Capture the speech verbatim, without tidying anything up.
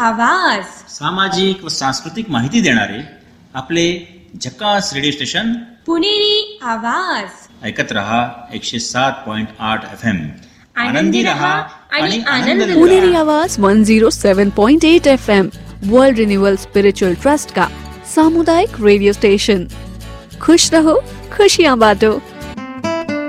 आवाज, सामाजिक व सांस्कृतिक माहिती देणारे आपले झकास रेडिओ स्टेशन पुणेरी आवाज. ऐकत रहा एकशे सात पॉइंट आठ एफ एम. आनंदी रहा आणि आनंद लुटा. पुणेरी आवाज वन जीरो सेवन point eight F M world renewal spiritual trust का सामुदायिक रेडियो स्टेशन. खुश रहो, खुशियाँ बांटो.